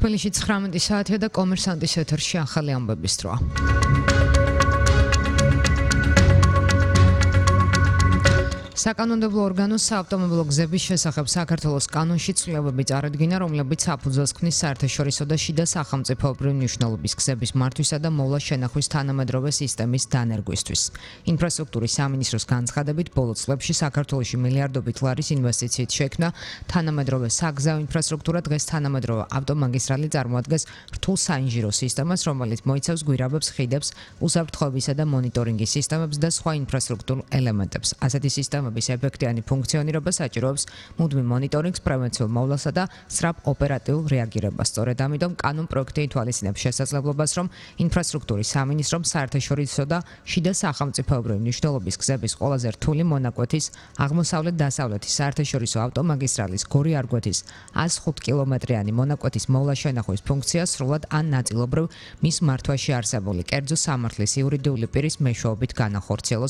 თბილისში 19 საათია და კომერსანტის ეთერში ახალი ამბების დროა. საკანონმდებლო ორგანოს საავტომობილო გზების შესახებ საქართველოს კანონში ცვლილებები წარადგინა, რომლებიც საფუძველს ქმნის საერთაშორისო და შიდა სახელმწიფოებრივი მნიშვნელობის გზების მართვისა და მოვლა შენახვის თანამედროვე სისტემის დანერგვისთვის. ინფრასტრუქტურის სამინისტროს განცხადებით, ბოლო წლებში საქართველოში მილიარდობით ლარის ინვესტიციით შექმნა თანამედროვე საგზაო ინფრასტრუქტურა. დღეს თანამედროვე ავტომაგისტრალი წარმოადგენს რთულ საინჟირო სისტემას, რომელიც მოიცავს გვირაბებს, ხიდებს, უსაფრთხოებისა და მონიტორინგის სისტემებს და სხვა ინფრასტრუქტურულ ელემენტებს. ასეთი სისტემები ეფექტიანი ფუნქციონირება საჭიროებს მუდმივ მონიტორინგს, პრევენციულ მოვლასა და სწრაფ ოპერატიულ რეაგირებას. სწორედ ამიტომ კანონ პროექტი ითვალისწინებს შესაძლებლობას, რომ ინფრასტრუქტურის სამინისტრომ საერთაშორისო და შიდა სახელმწიფოებრივი მნიშვნელობის გზების ყველაზე რთული მონაკვეთის აღმოსავლეთ-დასავლეთის საერთაშორისო ავტომაგისტრალის გორი არგვეთის 105 კილომეტრიანი მონაკვეთის მოვლა შენახვის ფუნქცია სრულად ან ნაწილობრივ მის მართვაში არსებული კერძო სამართლის იურიდიული პირის მეშვეობით განახორციელოს